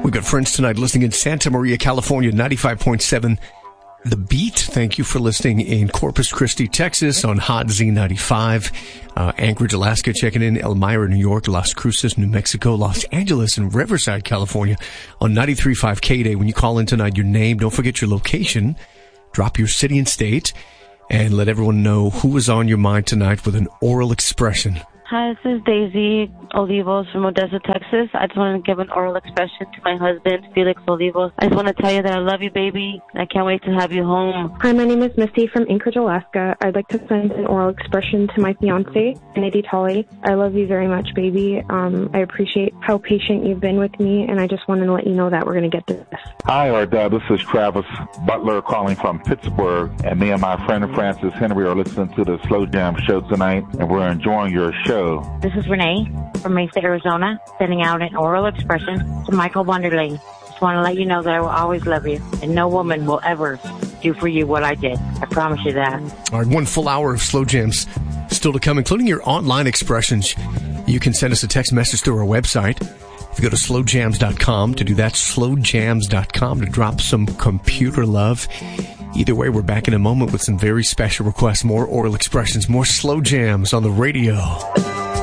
We've got friends tonight listening in Santa Maria, California, 95.7 The Beat. Thank you for listening in Corpus Christi, Texas on Hot Z95. Anchorage, Alaska, checking in. Elmira, New York. Las Cruces, New Mexico. Los Angeles and Riverside, California on 93.5 K-Day. When you call in tonight, your name, don't forget your location. Drop your city and state. And let everyone know who is on your mind tonight with an oral expression. Hi, this is Daisy Olivos from Odessa, Texas. I just want to give an oral expression to my husband, Felix Olivos. I just want to tell you that I love you, baby, and I can't wait to have you home. Hi, my name is Misty from Anchorage, Alaska. I'd like to send an oral expression to my fiance, Kennedy Tolley. I love you very much, baby. I appreciate how patient you've been with me, and I just wanted to let you know that we're going to get to this. Hi, Ardell. This is Travis Butler calling from Pittsburgh, and me and my friend Francis Henry are listening to the Slow Jam show tonight, and we're enjoying your show. This is Renee from Mesa, Arizona, sending out an oral expression to Michael Wonderly. Just want to let you know that I will always love you, and no woman will ever do for you what I did. I promise you that. All right, 1 full hour of Slow Jams still to come, including your online expressions. You can send us a text message through our website. If you go to slowjams.com to do that, slowjams.com to drop some computer love. Either way, we're back in a moment with some very special requests, more oral expressions, more Slow Jams on the radio.